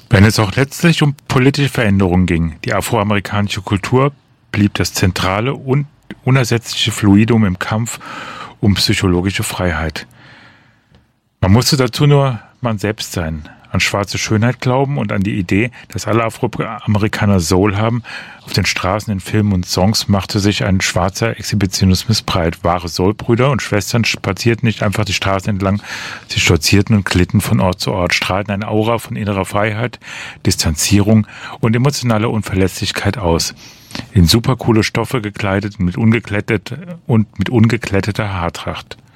Wenn es auch letztlich um politische Veränderungen ging, die afroamerikanische Kultur blieb das zentrale und unersetzliche Fluidum im Kampf um psychologische Freiheit. Man musste dazu nur man selbst sein, an schwarze Schönheit glauben und an die Idee, dass alle Afroamerikaner Soul haben. Auf den Straßen, in Filmen und Songs machte sich ein schwarzer Exhibitionismus breit. Wahre Soulbrüder und Schwestern spazierten nicht einfach die Straßen entlang, sie stolzierten und glitten von Ort zu Ort, strahlten eine Aura von innerer Freiheit, Distanzierung und emotionaler Unverletzlichkeit aus. In supercoole Stoffe gekleidet und mit ungekletteter Haartracht.